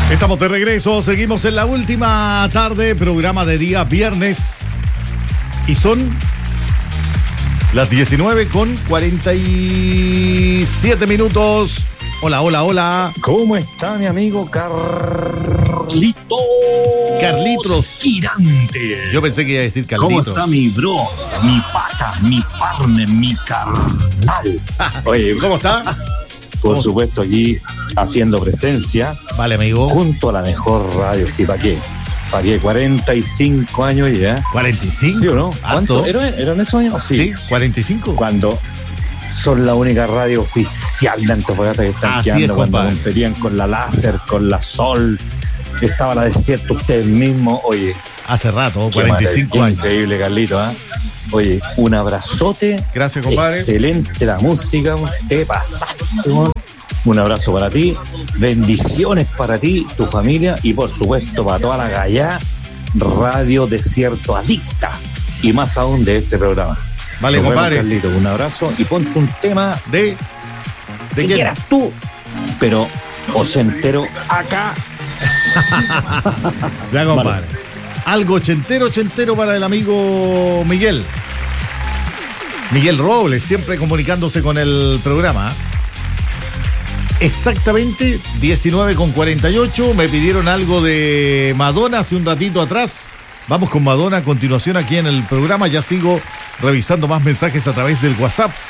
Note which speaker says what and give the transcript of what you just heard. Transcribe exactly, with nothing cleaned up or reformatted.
Speaker 1: Estamos de regreso, seguimos en la última tarde, programa de día viernes. Y son las diecinueve con cuarenta y siete minutos. Hola, hola, hola.
Speaker 2: ¿Cómo está mi amigo Carlitos?
Speaker 1: Carlitos
Speaker 2: Girante.
Speaker 1: Yo pensé que iba a decir Carlitos.
Speaker 2: ¿Cómo está mi bro? Mi pata, mi partner, mi carnal.
Speaker 1: Oye, ¿cómo está?
Speaker 2: Por
Speaker 1: ¿Cómo?
Speaker 2: supuesto, aquí haciendo presencia.
Speaker 1: Vale, amigo.
Speaker 2: Junto a la mejor radio, sí, ¿para qué? ¿Para qué? cuarenta y cinco años ya.
Speaker 1: ¿cuarenta y cinco?
Speaker 2: ¿Sí o no? ¿Cuánto?
Speaker 1: ¿Alto?
Speaker 2: ¿Eran, ¿Eran esos años? Sí.
Speaker 1: Sí, cuarenta y cinco.
Speaker 2: Cuando son la única radio oficial de Antofagasta que están
Speaker 1: Así
Speaker 2: quedando,
Speaker 1: es,
Speaker 2: cuando
Speaker 1: compadre.
Speaker 2: competían con la Láser, con la Sol, estaba la Desierto, ustedes mismos, oye.
Speaker 1: Hace rato,
Speaker 2: qué
Speaker 1: cuarenta y cinco
Speaker 2: maravilla,
Speaker 1: años.
Speaker 2: Increíble, Carlito, ¿ah? ¿eh? Oye, un abrazote.
Speaker 1: Gracias, compadre.
Speaker 2: Excelente la música, te pasaste, ¿no? Un abrazo para ti, bendiciones para ti, tu familia y por supuesto para toda la gallá Radio Desierto Adicta y más aún de este programa.
Speaker 1: Vale,
Speaker 2: Nos vemos,
Speaker 1: compadre.
Speaker 2: Carlito, un abrazo y ponte un tema
Speaker 1: De. ¿De
Speaker 2: que
Speaker 1: quién?
Speaker 2: quieras tú, pero ochentero acá.
Speaker 1: Ya, compadre.
Speaker 2: Vale.
Speaker 1: Algo ochentero, ochentero para el amigo Miguel. Miguel Robles, siempre comunicándose con el programa. Exactamente diecinueve con cuarenta y ocho. Me pidieron algo de Madonna hace un ratito atrás. Vamos con Madonna a continuación aquí en el programa. Ya sigo revisando más mensajes a través del WhatsApp.